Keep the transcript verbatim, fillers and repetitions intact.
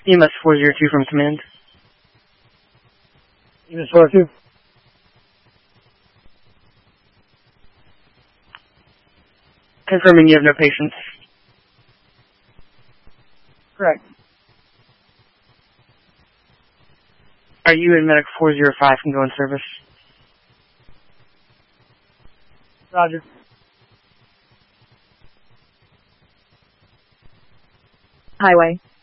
E M S four zero two from command. E M S four zero two. Confirming you have no patients. Correct. Are you in medic four zero five can go in service? Roger. Highway.